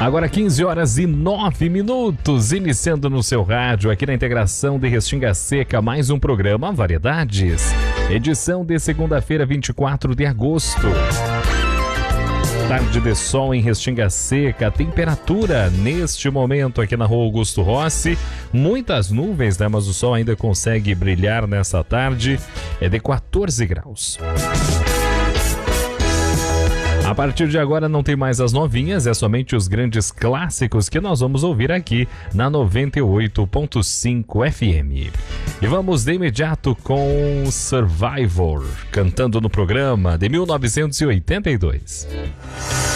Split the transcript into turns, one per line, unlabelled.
Agora 15 horas e 9 minutos, iniciando no seu rádio, aqui na integração de Restinga Seca, mais um programa Variedades. Edição de segunda-feira, 24 de agosto. Tarde de sol em Restinga Seca, temperatura neste momento aqui na Rua Augusto Rossi, muitas nuvens, né? Mas o sol ainda consegue brilhar nessa tarde, é de 14 graus. A partir de agora não tem mais as novinhas, é somente os grandes clássicos que nós vamos ouvir aqui na 98.5 FM. E vamos de imediato com Survivor, cantando no programa de 1982.